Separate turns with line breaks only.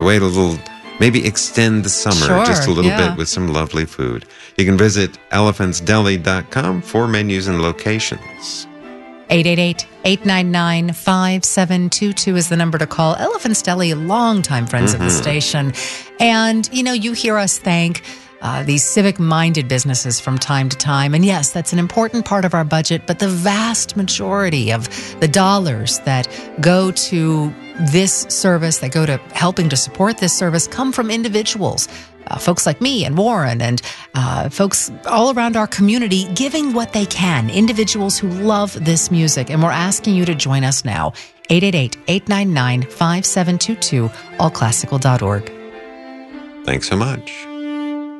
way to maybe extend the summer just a little bit with some lovely food. You can visit elephantsdeli.com for menus and locations.
888-899-5722 is the number to call. Elephant's Deli, longtime friends of the station. And, you hear us thank these civic-minded businesses from time to time. And yes, that's an important part of our budget, but the vast majority of the dollars that go to this service, that go to helping to support this service, come from individuals. Folks like me and Warren and folks all around our community giving what they can, individuals who love this music. And we're asking you to join us now, 888-899-5722, allclassical.org.
Thanks so much.